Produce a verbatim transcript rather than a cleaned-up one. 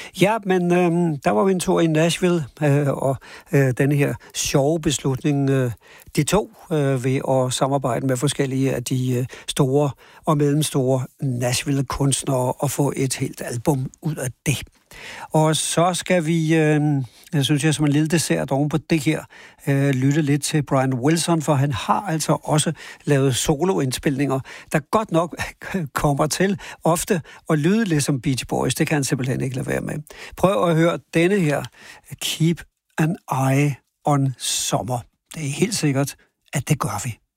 Ja, men øh, der var vi en tur i Nashville, øh, og øh, denne her sjove beslutning, øh, de to øh, ved at samarbejde med forskellige af de øh, store og mellemstore Nashville-kunstnere og få et helt album ud af det. Og så skal vi, øh, jeg synes jeg som en lille dessert oven på det her, øh, lytte lidt til Brian Wilson, for han har altså også lavet soloindspilninger, der godt nok kommer til ofte at lyde lidt som Beach Boys. Det kan han simpelthen ikke lade være med. Prøv at høre denne her, Keep an Eye on Summer. Det er helt sikkert, at det gør vi.